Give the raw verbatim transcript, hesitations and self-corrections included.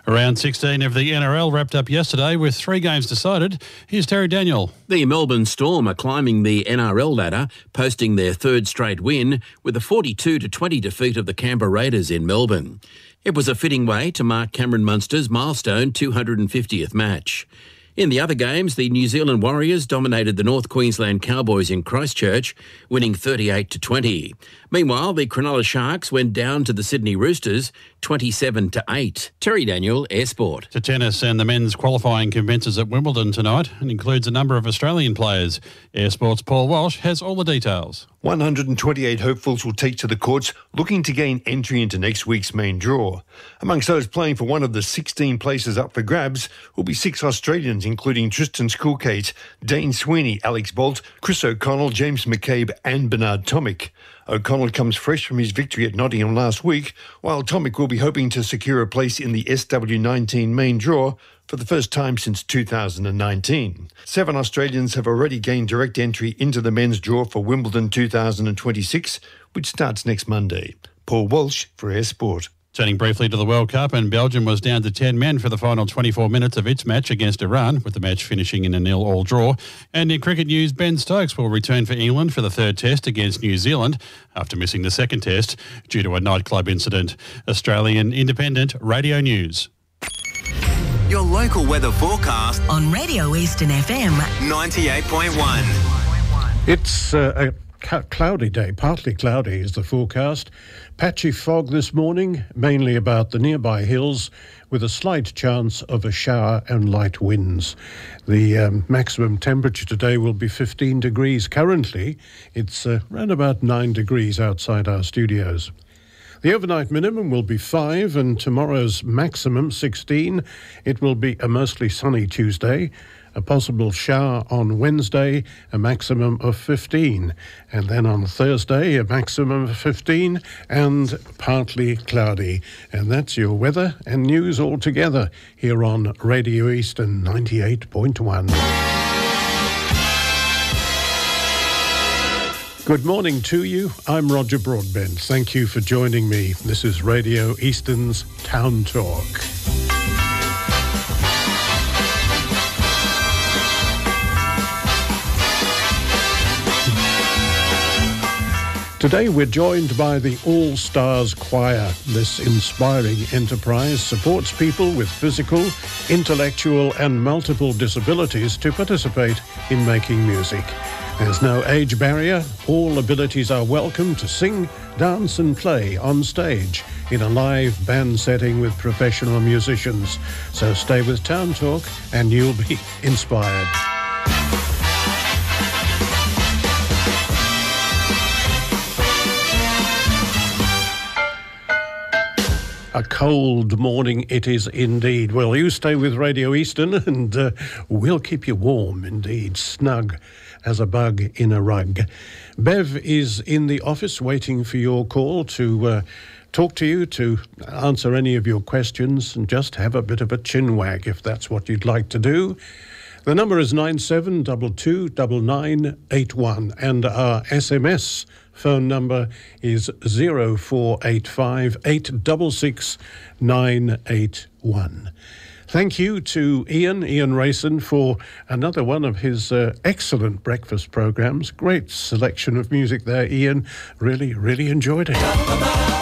Round sixteen of the N R L wrapped up yesterday with three games decided. Here's Terry Daniel. The Melbourne Storm are climbing the N R L ladder, posting their third straight win with a forty-two to twenty defeat of the Canberra Raiders in Melbourne. It was a fitting way to mark Cameron Munster's milestone two hundred fiftieth match. In the other games, the New Zealand Warriors dominated the North Queensland Cowboys in Christchurch, winning thirty-eight to twenty. Meanwhile, the Cronulla Sharks went down to the Sydney Roosters, twenty-seven to eight. Terry Daniel, Air Sport. To tennis, and the men's qualifying commences at Wimbledon tonight and includes a number of Australian players. Air Sport's Paul Walsh has all the details. one hundred twenty-eight hopefuls will take to the courts looking to gain entry into next week's main draw. Amongst those playing for one of the sixteen places up for grabs will be six Australians, including Tristan Skulkate, Dane Sweeney, Alex Bolt, Chris O'Connell, James McCabe and Bernard Tomic. O'Connell comes fresh from his victory at Nottingham last week, while Tomic will be hoping to secure a place in the S W nineteen main draw for the first time since two thousand nineteen. Seven Australians have already gained direct entry into the men's draw for Wimbledon two thousand twenty-six, which starts next Monday. Paul Walsh for Air Sport. Turning briefly to the World Cup, and Belgium was down to ten men for the final twenty-four minutes of its match against Iran, with the match finishing in a nil-all draw. And in cricket news, Ben Stokes will return for England for the third test against New Zealand after missing the second test due to a nightclub incident. Australian Independent Radio News. Your local weather forecast on Radio Eastern F M ninety-eight point one. It's uh, a cloudy day, partly cloudy is the forecast. Patchy fog this morning, mainly about the nearby hills, with a slight chance of a shower and light winds. The um, maximum temperature today will be fifteen degrees. Currently, it's uh, around about nine degrees outside our studios. The overnight minimum will be five and tomorrow's maximum sixteen. It will be a mostly sunny Tuesday. A possible shower on Wednesday, a maximum of fifteen. And then on Thursday, a maximum of fifteen and partly cloudy. And that's your weather and news all together here on Radio Eastern ninety-eight point one. Good morning to you. I'm Roger Broadbent. Thank you for joining me. This is Radio Eastern's Town Talk. Today we're joined by the All Stars Choir. This inspiring enterprise supports people with physical, intellectual and multiple disabilities to participate in making music. There's no age barrier. All abilities are welcome to sing, dance and play on stage in a live band setting with professional musicians. So stay with Town Talk and you'll be inspired. A cold morning it is indeed. Well, you stay with Radio Eastern and uh, we'll keep you warm indeed, snug as a bug in a rug. Bev is in the office waiting for your call to uh, talk to you, to answer any of your questions and just have a bit of a chin wag if that's what you'd like to do. The number is nine seven two two nine nine eight one and our S M S phone number is zero four eight five eight six six nine eight one. Thank you to Ian, Ian Rayson, for another one of his uh, excellent breakfast programs. Great selection of music there, Ian. Really, really enjoyed it.